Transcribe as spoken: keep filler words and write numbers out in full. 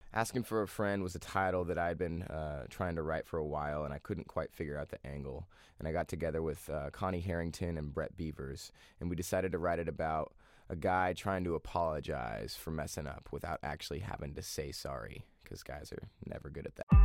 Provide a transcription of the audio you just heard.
Asking for a Friend was a title that I had been uh, trying to write for a while, and I couldn't quite figure out the angle. And I got together with uh, Connie Harrington and Brett Beavers, and we decided to write it about a guy trying to apologize for messing up without actually having to say sorry, because guys are never good at that.